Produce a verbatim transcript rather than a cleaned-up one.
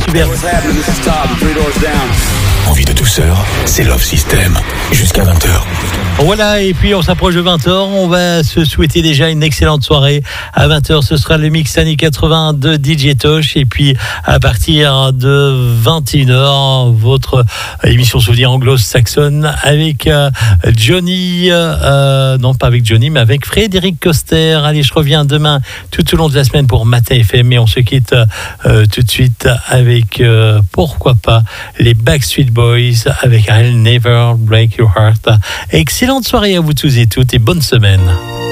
super. Envie de douceur, c'est Love System. Jusqu'à vingt heures. Voilà, et puis on s'approche de vingt heures. On va se souhaiter déjà une excellente soirée. À vingt heures, ce sera le mix années quatre-vingts de D J Tosh. Et puis à partir de vingt et une heures, votre émission Souvenir anglo-saxonne avec euh, Johnny. Euh, non, pas avec Johnny, mais avec Frédéric Coster. Allez, je reviens demain tout au long de la semaine pour Matin F M. Et on se quitte euh, tout de suite avec, euh, pourquoi pas, les Backstreet Boys avec I'll Never Break Your Heart. Excellente soirée à vous tous et toutes et bonne semaine.